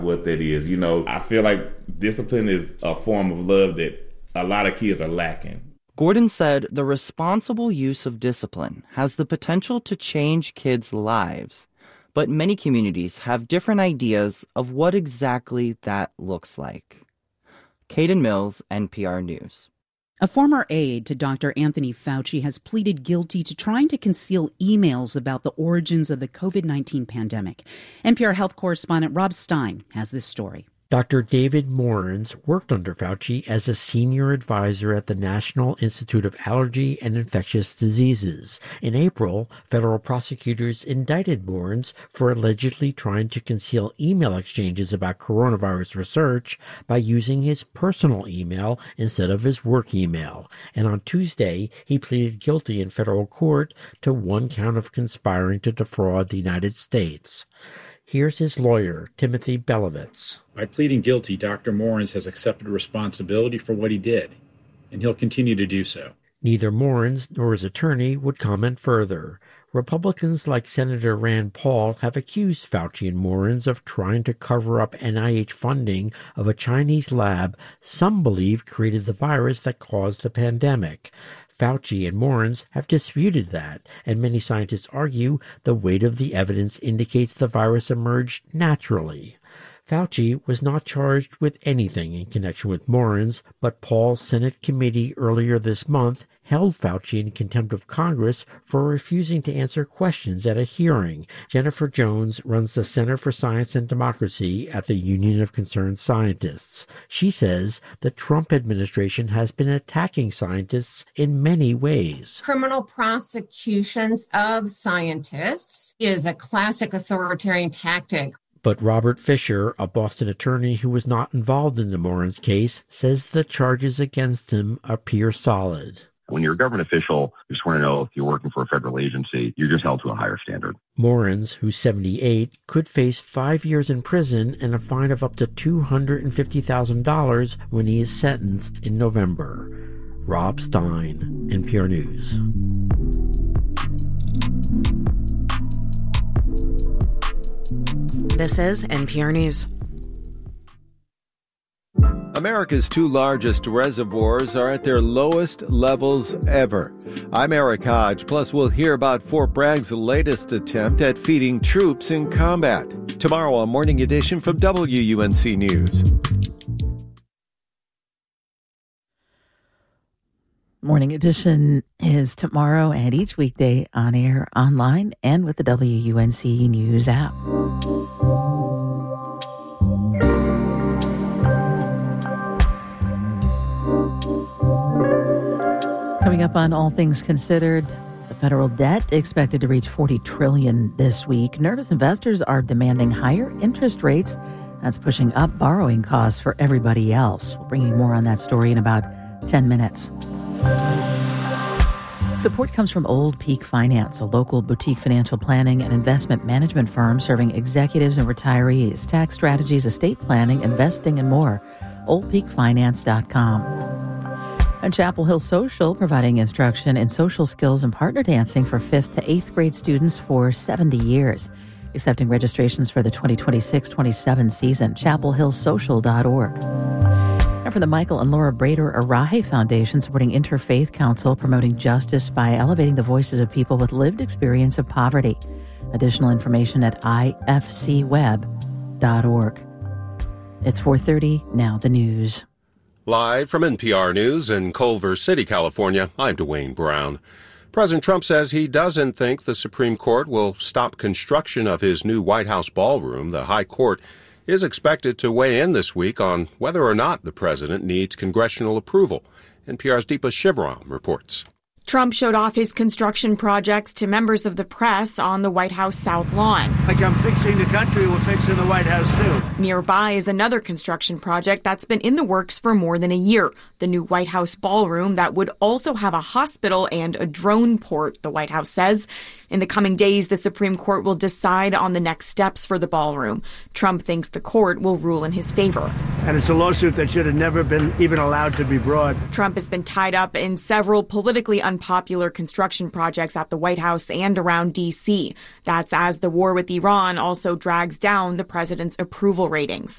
what that is. I feel like discipline is a form of love that a lot of kids are lacking. Gordon said the responsible use of discipline has the potential to change kids' lives, but many communities have different ideas of what exactly that looks like. Caden Mills, NPR News. A former aide to Dr. Anthony Fauci has pleaded guilty to trying to conceal emails about the origins of the COVID-19 pandemic. NPR health correspondent Rob Stein has this story. Dr. David Morenz worked under Fauci as a senior advisor at the National Institute of Allergy and Infectious Diseases. In April, federal prosecutors indicted Morenz for allegedly trying to conceal email exchanges about coronavirus research by using his personal email instead of his work email. And on Tuesday, he pleaded guilty in federal court to one count of conspiring to defraud the United States. Here's his lawyer, Timothy Belovitz. By pleading guilty, Dr. Morenz has accepted responsibility for what he did, and he'll continue to do so. Neither Morenz nor his attorney would comment further. Republicans like Senator Rand Paul have accused Fauci and Morenz of trying to cover up NIH funding of a Chinese lab some believe created the virus that caused the pandemic. Fauci and Morenz have disputed that, and many scientists argue the weight of the evidence indicates the virus emerged naturally. Fauci was not charged with anything in connection with Morenz, but Paul's Senate committee earlier this month held Fauci in contempt of Congress for refusing to answer questions at a hearing. Jennifer Jones runs the Center for Science and Democracy at the Union of Concerned Scientists. She says the Trump administration has been attacking scientists in many ways. Criminal prosecutions of scientists is a classic authoritarian tactic. But Robert Fisher, a Boston attorney who was not involved in the Morenz case, says the charges against him appear solid. When you're a government official, you swear an oath, you're working for a federal agency, you're just held to a higher standard. Morenz, who's 78, could face 5 years in prison and a fine of up to $250,000 when he is sentenced in November. Rob Stein, NPR News. This is NPR News. America's two largest reservoirs are at their lowest levels ever. I'm Eric Hodge. Plus, we'll hear about Fort Bragg's latest attempt at feeding troops in combat. Tomorrow, a morning edition from WUNC News. Morning edition is tomorrow and each weekday on air, online, and with the WUNC News app. Coming up on All Things Considered, the federal debt expected to reach $40 trillion this week. Nervous investors are demanding higher interest rates. That's pushing up borrowing costs for everybody else. We'll bring you more on that story in about 10 minutes. Support comes from Old Peak Finance, a local boutique financial planning and investment management firm serving executives and retirees, tax strategies, estate planning, investing, and more. OldPeakFinance.com. And Chapel Hill Social, providing instruction in social skills and partner dancing for 5th to 8th grade students for 70 years. Accepting registrations for the 2026-27 season, chapelhillsocial.org. And from the Michael and Laura Brader Arahe Foundation, supporting interfaith counsel, promoting justice by elevating the voices of people with lived experience of poverty. Additional information at ifcweb.org. It's 4:30, now the news. Live from NPR News in Culver City, California, I'm Dwayne Brown. President Trump says he doesn't think the Supreme Court will stop construction of his new White House ballroom. The High Court is expected to weigh in this week on whether or not the president needs congressional approval. NPR's Deepa Shivaram reports. Trump showed off his construction projects to members of the press on the White House South Lawn. Like I'm fixing the country, we're fixing the White House, too. Nearby is another construction project that's been in the works for more than a year. The new White House ballroom that would also have a hospital and a drone port, the White House says. In the coming days, the Supreme Court will decide on the next steps for the ballroom. Trump thinks the court will rule in his favor. And it's a lawsuit that should have never been even allowed to be brought. Trump has been tied up in several politically unpopular construction projects at the White House and around D.C. That's as the war with Iran also drags down the president's approval ratings.